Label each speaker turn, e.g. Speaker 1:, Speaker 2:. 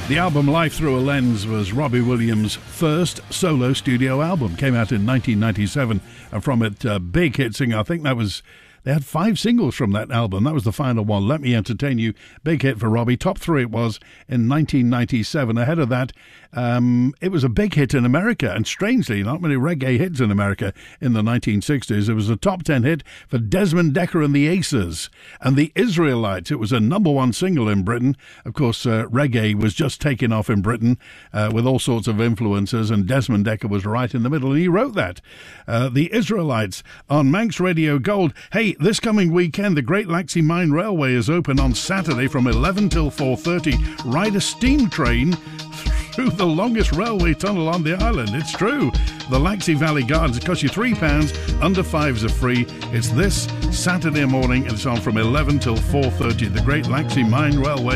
Speaker 1: The album Life Through a Lens was Robbie Williams' first solo studio album. Came out in 1997, and from it, big hit singer. I think they had 5 singles from that album. That was the final one, Let Me Entertain You. Big hit for Robbie. Top 3 it was in 1997. Ahead of that, it was a big hit in America, and strangely, not many reggae hits in America in the 1960s. It was a top 10 hit for Desmond Dekker and the Aces and the Israelites. It was a number 1 single in Britain. Of course, reggae was just taking off in Britain with all sorts of influences, and Desmond Dekker was right in the middle, and he wrote that. The Israelites on Manx Radio Gold. Hey, this coming weekend, the Great Laxey Mine Railway is open on Saturday from 11 till 4:30. Ride a steam train through the longest railway tunnel on the island. It's true. The Laxey Valley Gardens. It costs you £3. Under 5s are free. It's this Saturday morning, and it's on from 11 till 4:30. The Great Laxey Mine Railway.